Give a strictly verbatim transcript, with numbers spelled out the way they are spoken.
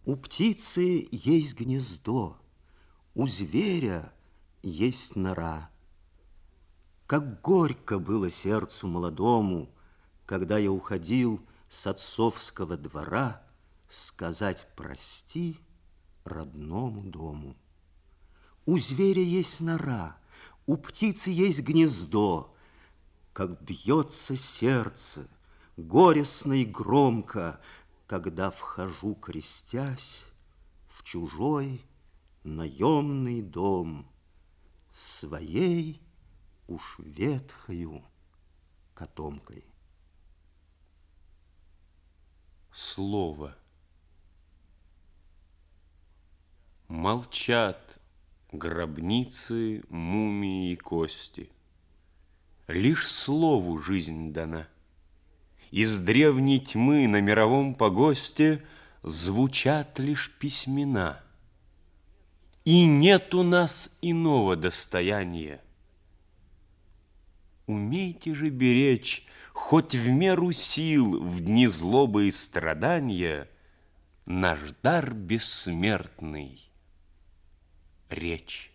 У птицы есть гнездо, у зверя есть нора. Как горько было сердцу молодому, когда я уходил с отцовского двора сказать прости родному дому. У зверя есть нора, у птицы есть гнездо. Как бьется сердце, горестно и громко, когда вхожу, крестясь, в чужой наемный дом своей уж ветхою котомкой. Слово. Молчат гробницы, мумии и кости. Лишь слову жизнь дана. Из древней тьмы на мировом погосте звучат лишь письмена. И нет у нас иного достояния. Умейте же беречь, хоть в меру сил, в дни злобы и страдания, наш дар бессмертный — речь.